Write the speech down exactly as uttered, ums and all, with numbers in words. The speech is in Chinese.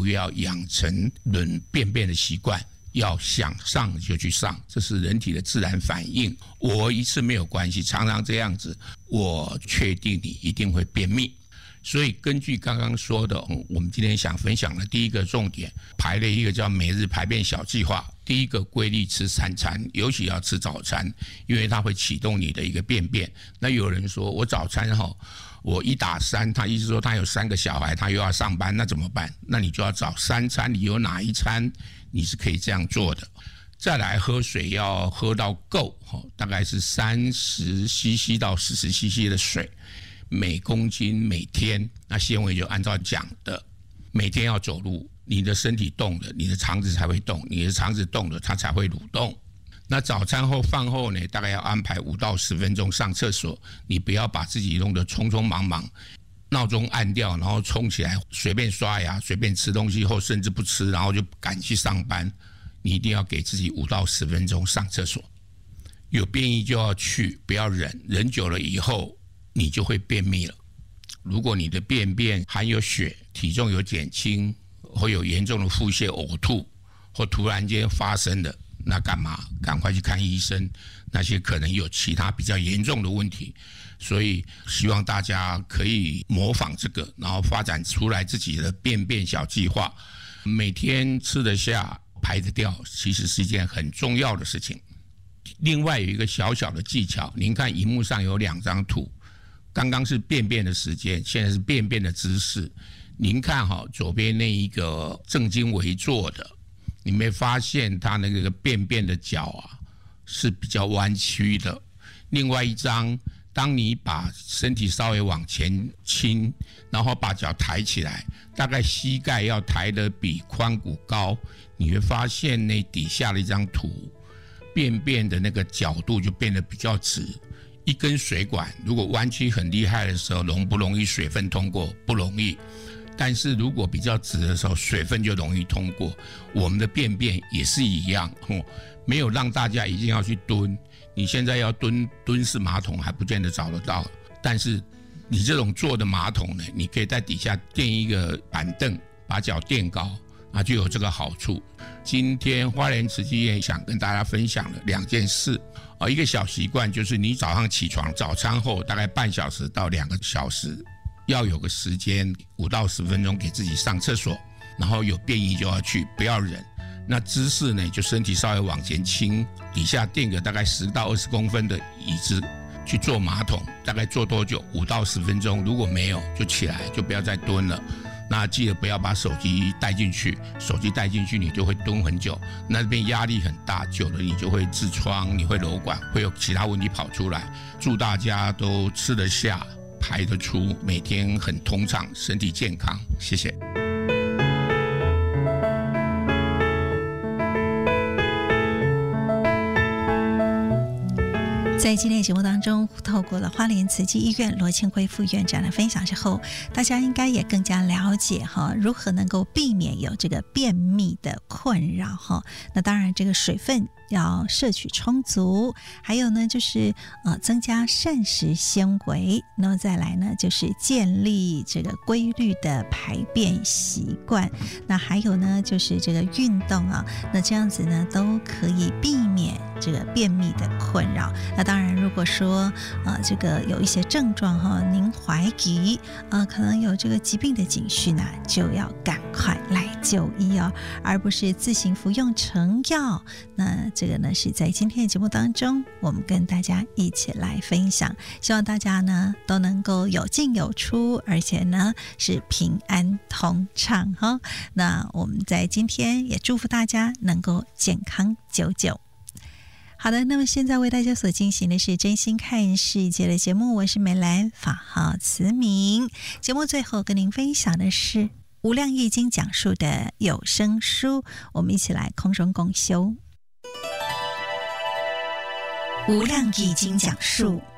不要养成轮便便的习惯，要想上就去上，这是人体的自然反应。我一次没有关系，常常这样子，我确定你一定会便秘。所以根据刚刚说的，我们今天想分享的第一个重点，排了一个叫每日排便小计划。第一个，规律吃三餐，尤其要吃早餐，因为它会启动你的一个便便。那有人说我早餐哈，我一打三，他意思说他有三个小孩，他又要上班，那怎么办？那你就要找三餐，你有哪一餐你是可以这样做的？再来，喝水要喝到够，大概是三十 C C 到四十 C C 的水每公斤每天。那纤维就按照讲的，每天要走路，你的身体动了，你的肠子才会动，你的肠子动了，它才会蠕动。那早餐后饭后呢，大概要安排五到十分钟上厕所，你不要把自己弄得匆匆忙忙，闹钟按掉，然后冲起来随便刷牙，随便吃东西后甚至不吃，然后就赶去上班。你一定要给自己五到十分钟上厕所，有便意就要去，不要忍，忍久了以后你就会便秘了。如果你的便便含有血，体重有减轻，会有严重的腹泻、呕吐，或突然间发生的，那干嘛？赶快去看医生，那些可能有其他比较严重的问题。所以希望大家可以模仿这个，然后发展出来自己的便便小计划。每天吃得下、排得掉，其实是一件很重要的事情。另外有一个小小的技巧，您看荧幕上有两张图，刚刚是便便的时间，现在是便便的姿势。您看哈，左边那一个正襟危坐的，你没发现他那个便便的脚啊是比较弯曲的。另外一张，当你把身体稍微往前倾，然后把脚抬起来，大概膝盖要抬得比髋骨高，你会发现那底下的一张图，便便的那个角度就变得比较直。一根水管如果弯曲很厉害的时候，容不容易水分通过？不容易。但是如果比较直的时候，水分就容易通过。我们的便便也是一样，没有让大家一定要去蹲。你现在要蹲蹲式马桶还不见得找得到，但是你这种坐的马桶呢，你可以在底下垫一个板凳，把脚垫高，那就有这个好处。今天花莲慈济院想跟大家分享的两件事，一个小习惯就是你早上起床，早餐后大概半小时到两个小时，要有个时间五到十分钟给自己上厕所，然后有便意就要去，不要忍。那姿势呢，就身体稍微往前倾，底下垫个大概十到二十公分的椅子去坐马桶，大概坐多久？五到十分钟。如果没有就起来，就不要再蹲了。那记得不要把手机带进去，手机带进去你就会蹲很久，那边压力很大，久了你就会痔疮，你会瘘管，会有其他问题跑出来。祝大家都吃得下，排得出，每天很通畅，身体健康。谢谢。 在今天的节目当中，透过了花莲慈济医院罗庆辉副院长的分享之后，大家应该也更加了解哈，如何能够避免有这个便秘的困扰哈。那当然，这个水分要摄取充足，还有呢就是呃增加膳食纤维，那么再来呢就是建立这个规律的排便习惯，那还有呢就是这个运动啊，那这样子呢都可以避免这个便秘的困扰。那当然如果说呃这个有一些症状哈，您怀疑呃可能有这个疾病的警讯呢，就要赶快来就医哦，而不是自行服用成药。那这个呢是在今天的节目当中，我们跟大家一起来分享，希望大家呢都能够有进有出，而且呢是平安通畅哈。那我们在今天也祝福大家能够健康久久。好的，那么现在为大家所进行的是真心看世界的节目，我是美兰，法号慈明。节目最后跟您分享的是无量易经讲述的有声书，我们一起来空中共修。无量易经讲述